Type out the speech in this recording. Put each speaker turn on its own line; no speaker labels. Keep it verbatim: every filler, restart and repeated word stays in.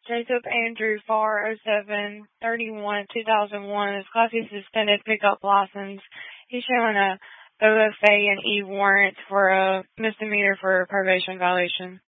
Jacob Andrew Farr, oh seven thirty-one two thousand one, is Class C suspended pickup license. He's showing a O F A and E warrant for a misdemeanor for a probation violation.